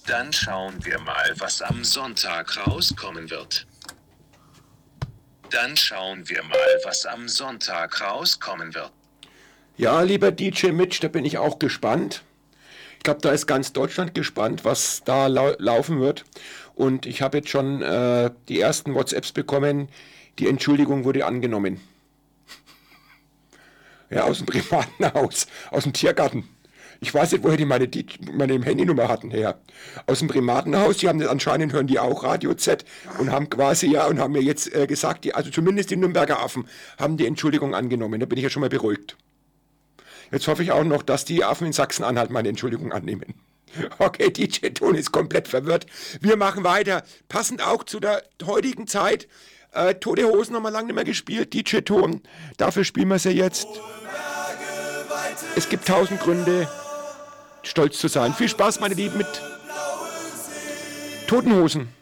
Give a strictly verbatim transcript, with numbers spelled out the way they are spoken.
Dann schauen wir mal, was am Sonntag rauskommen wird. Dann schauen wir mal, was am Sonntag rauskommen wird. Ja, lieber D J Mitch, da bin ich auch gespannt. Ich glaube, da ist ganz Deutschland gespannt, was da lau- laufen wird. Und ich habe jetzt schon äh, die ersten WhatsApps bekommen. Die Entschuldigung wurde angenommen. Ja, aus dem privaten Haus, aus dem Tiergarten. Ich weiß nicht, woher die meine, die meine Handynummer hatten her. Aus dem privaten Haus, die haben das anscheinend, hören die auch Radio Z und haben quasi, ja, und haben mir jetzt äh, gesagt, die, also zumindest die Nürnberger Affen, haben die Entschuldigung angenommen. Da bin ich ja schon mal beruhigt. Jetzt hoffe ich auch noch, dass die Affen in Sachsen-Anhalt meine Entschuldigung annehmen. Okay, D J Ton ist komplett verwirrt. Wir machen weiter. Passend auch zu der heutigen Zeit. Äh, Tote Hosen haben wir lange nicht mehr gespielt. D J Ton. Dafür spielen wir sie jetzt. Es gibt tausend Gründe, stolz zu sein. Viel Spaß, meine Lieben, mit Toten Hosen.